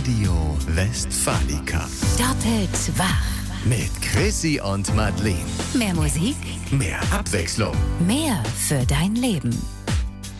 Radio Westfalica. Doppelt wach. Mit Chrissy und Madeleine. Mehr Musik, Mehr Abwechslung. mehr für dein Leben.